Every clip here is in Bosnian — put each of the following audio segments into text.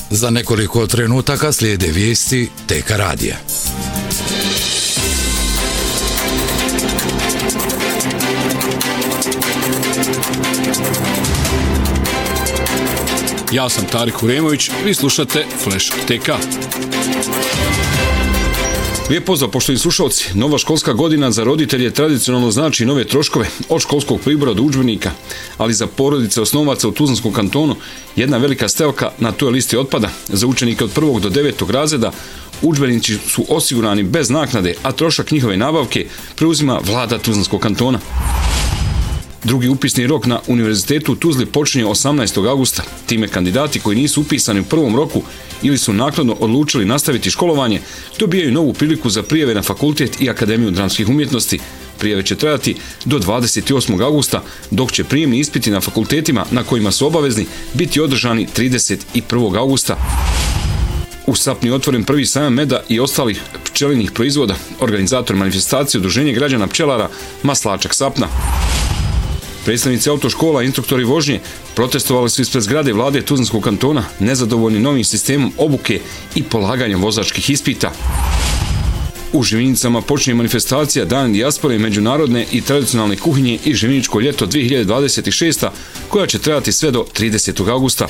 Za nekoliko trenutaka slijede vijesti TK radija. Ja sam Tarik Uremović, vi slušate Flash TK. Lijep pozdrav, poštovani slušalci. Nova školska godina za roditelje tradicionalno znači nove troškove, od školskog pribora do udžbenika, ali za porodice osnovaca u Tuzlanskom kantonu jedna velika stavka na toj listi otpada. Za učenike od 1. do 9. razreda udžbenici su osigurani bez naknade, a trošak njihove nabavke preuzima vlada Tuzlanskog kantona. Drugi upisni rok na Univerzitetu u Tuzli počinje 18. augusta. Time kandidati koji nisu upisani u prvom roku ili su naknadno odlučili nastaviti školovanje, dobijaju novu priliku za prijave na fakultet i Akademiju dramskih umjetnosti. Prijave će trajati do 28. augusta, dok će prijemni ispiti na fakultetima na kojima su obavezni biti održani 31. augusta. U Sapni otvoren prvi sajam meda i ostalih pčelinih proizvoda. Organizator manifestacije Udruženje građana pčelara Maslačak Sapna. Predstavnici autoškola i instruktori vožnje protestovali su ispred zgrade vlade Tuzlanskog kantona, nezadovoljni novim sistemom obuke i polaganjem vozačkih ispita. U Živinicama počinje manifestacija Dan dijaspore, međunarodne i tradicionalne kuhinje i Živiničko ljeto 2026, koja će trajati sve do 30. augusta.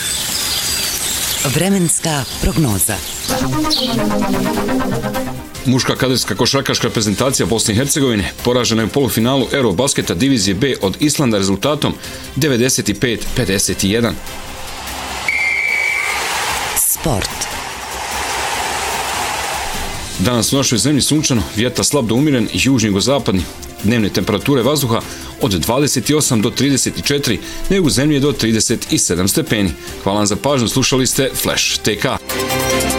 Vremenska prognoza. Muška kaderska košarkaška reprezentacija Bosne i Hercegovine poražena je u polufinalu Eurobasketa divizije B od Islanda rezultatom 95-51. Sport. Danas u našoj zemlji sunčano, vjetar slab do umiren i južno-jugozapadni. Dnevne temperature vazduha od 28 do 34, ne u zemlji do 37 stepeni. Hvala vam za pažnju, slušali ste Flash TK.